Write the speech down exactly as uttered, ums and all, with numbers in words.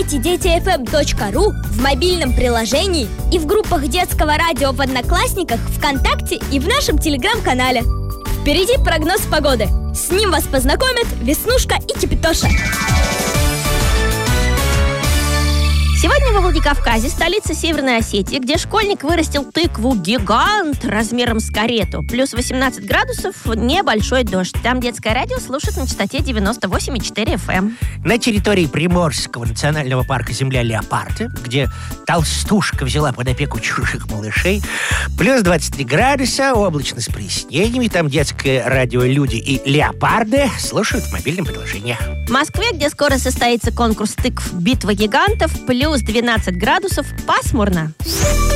сайте дети эф эм точка ру, в мобильном приложении и в группах детского радио в Одноклассниках, ВКонтакте и в нашем телеграм-канале. Впереди прогноз погоды. С ним вас познакомят Веснушка и Кипятоша. Сегодня во Владикавказе, столице Северной Осетии, где школьник вырастил тыкву-гигант размером с карету. Плюс восемнадцать градусов, небольшой дождь. Там детское радио слушают на частоте девяносто восемь и четыре эф эм. На территории Приморского национального парка «Земля леопарда», где толстушка взяла под опеку чужих малышей, плюс двадцать три градуса, облачно с прояснениями. Там детское радио «Люди и леопарды» слушают в мобильном приложении. В Москве, где скоро состоится конкурс тыкв «Битва гигантов», плюс двенадцать градусов, пасмурно.